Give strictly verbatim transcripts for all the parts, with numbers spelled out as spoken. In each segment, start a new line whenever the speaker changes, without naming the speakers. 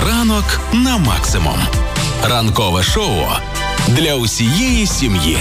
Ранок на максимум. Ранкове шоу для усієї сім'ї.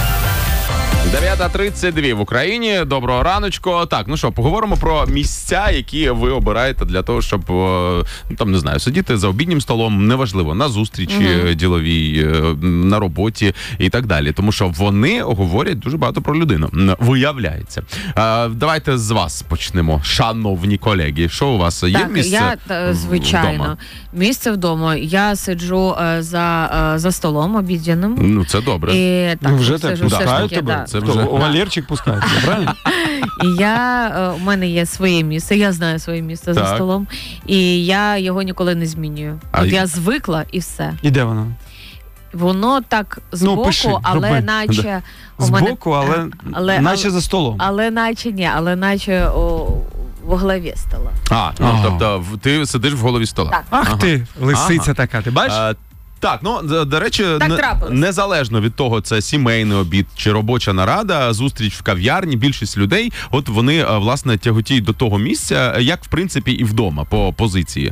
дев'ята тридцять два в Україні. Доброго раночку. Так, ну що, поговоримо про місця, які ви обираєте для того, щоб, ну, там, не знаю, сидіти за обіднім столом, неважливо, на зустрічі mm-hmm. діловій, на роботі і так далі. Тому що вони говорять дуже багато про людину. Виявляється. А, давайте з вас почнемо, шановні колеги. Що у вас є
так,
місце
я, звичайно,
вдома?
Місце вдома. Я сиджу за, за столом обідяним.
Ну, це добре.
І, так,
ну, вже так пускають тебе?
Да.
Це вже...
Валерчик пускається, правильно?
І я, у мене є своє місце, я знаю своє місце так. за столом, і я його ніколи не змінюю. А От й... я звикла і все.
І де воно?
Воно так збоку, ну, пиши, але роби. наче...
Да. Збоку, мене... але, але наче але, за столом.
Але наче ні, але наче о, в голові стола.
А, ну, ага. тобто ти сидиш в голові стола.
Так.
Ах ага. ти, лисиця ага. така, ти бачиш? А,
Так, ну, до, до речі,
не,
незалежно від того, це сімейний обід чи робоча нарада, зустріч в кав'ярні, більшість людей, от вони, власне, тяготіють до того місця, як, в принципі, і вдома, по позиції.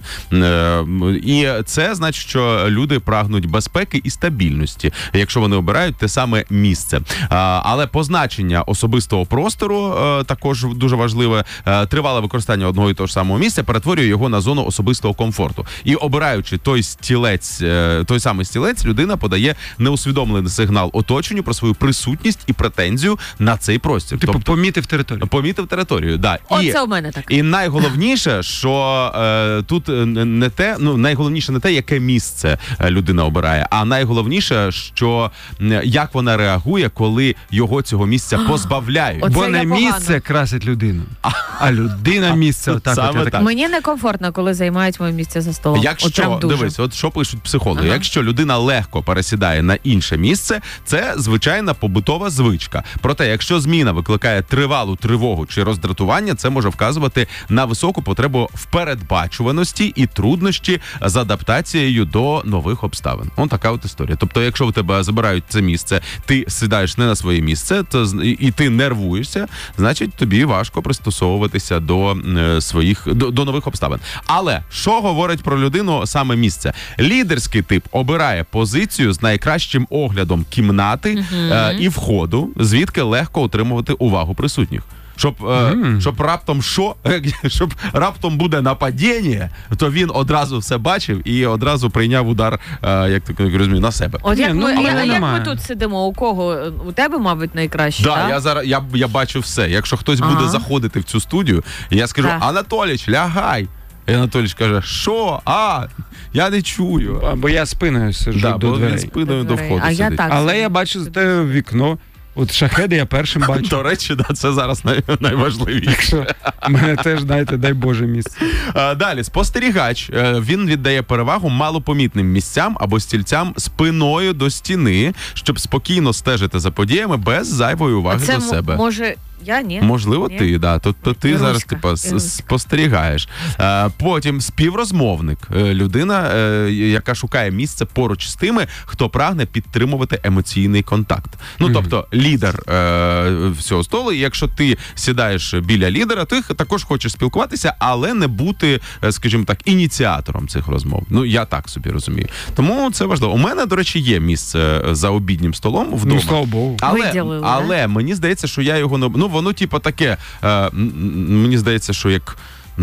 І це значить, що люди прагнуть безпеки і стабільності, якщо вони обирають те саме місце. Але позначення особистого простору також дуже важливе. Тривале використання одного і того ж самого місця перетворює його на зону особистого комфорту. І обираючи той стілець, той самий стілець, людина подає неусвідомлений сигнал оточенню про свою присутність і претензію на цей простір.
Типу тобто, помітив територію.
Помітив територію, да.
Оце
і,
у мене так.
І найголовніше, що е, тут не те, ну, найголовніше не те, яке місце людина обирає, а найголовніше, що як вона реагує, коли його цього місця позбавляють.
Бо не місце красить людину, а людина місце. Отак,
Саме
от,
так.
Мені некомфортно, коли займають моє місце за столом.
Якщо,
от
дивись, от що пишуть психологи,
ага.
якщо людина легко пересідає на інше місце, це звичайна побутова звичка. Проте, якщо зміна викликає тривалу тривогу чи роздратування, це може вказувати на високу потребу в передбачуваності і труднощі з адаптацією до нових обставин. Ось така от історія. Тобто, якщо в тебе забирають це місце, ти сідаєш не на своє місце, то і ти нервуєшся, значить тобі важко пристосовуватися до е, своїх до, до нових обставин. Але що говорить про людину саме місце? Лідерський тип обирає позицію з найкращим оглядом кімнати uh-huh. е, і входу, звідки легко отримувати увагу присутніх. Щоб, mm. е, щоб раптом що, щоб раптом буде нападіння, то він одразу все бачив і одразу прийняв удар, е, як ти розумію, на себе.
От як,
ну,
ми, я, як
ми
тут сидимо, у кого? У тебе, мабуть, найкраще,
да,
так?
Я зараз я, я бачу все. Якщо хтось ага. буде заходити в цю студію, я скажу: так. Анатоліч, лягай. І Анатолійович каже, що? А, я не чую.
Бо я спиною сиджу
да,
до дверей.
Він спиною до входу
а
сидить.
Я так
Але
сидить.
я бачу з тебе вікно. От шахеди я першим бачу.
До речі, да, це зараз най- найважливіше.
Так що мене теж, дайте, дай Боже, місце.
А, далі, спостерігач. Він віддає перевагу малопомітним місцям або стільцям спиною до стіни, щоб спокійно стежити за подіями без зайвої уваги
це
до себе.
Може... Я ні.
Можливо,
ні.
ти, да. Тобто ти
Іруська.
зараз типа спостерігаєш. А, потім співрозмовник. Людина, яка шукає місце поруч з тими, хто прагне підтримувати емоційний контакт. Ну, mm-hmm. тобто лідер е, всього столу, і якщо ти сідаєш біля лідера, ти також хочеш спілкуватися, але не бути, скажімо так, ініціатором цих розмов. Ну, я так собі розумію. Тому це важливо. У мене, до речі, є місце за обіднім столом вдома.
Ну, слава Богу.
Але,
Виділили,
але мені здається, що я його не... Ну, воно, типу, таке, е, мені здається, що як...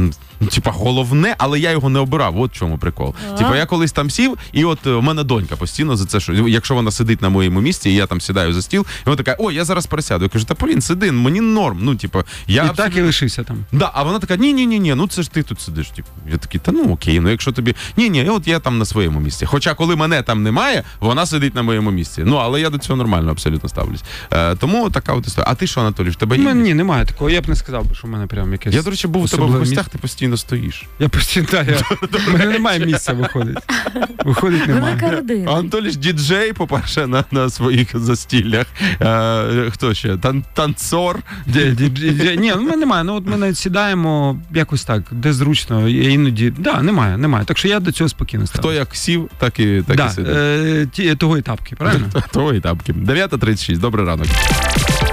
Типа головне, але я його не обирав. От в чому прикол. А-а-а. Типа я колись там сів, і от у мене донька постійно за це, що якщо вона сидить на моєму місці, і я там сідаю за стіл, і вона така: "Ой, я зараз присяду". Я кажу: "Та, Полін, сиди, мені норм". Ну, типа, я
і
абсолютно...
так і лишився там.
Да, а вона така: "Ні-ні-ні, ну це ж ти тут сидиш". Типу, я такий: "Та ну окей, ну якщо тобі ні-ні, от я там на своєму місці". Хоча коли мене там немає, вона сидить на моєму місці. Ну, але я до цього нормально абсолютно ставлюсь. Е, тому така от історія. А ти що, Анатолій, в тебе є?
Ну, ні, немає такого. Я б не сказав, що в мене прям якесь.
Я, до речі, був у тебе в гостях, ти постійно стоїш.
Я постійно, у мене немає місця виходить. Виходить немає.
Анатолій ж діджей, по-перше, на, на своїх застіллях. Е, хто ще? Тан, танцор?
Ді, ді, ді, ні, ну, немає. Ну, от ми навіть сідаємо якось так, де зручно, іноді. Да, немає, немає. Так що я до цього спокійно ставлю.
Хто як сів, так і, так
да,
і сидить.
Е, ті, того і тапки, правильно?
Того і тапки. дев'ята тридцять шість. Добрий ранок.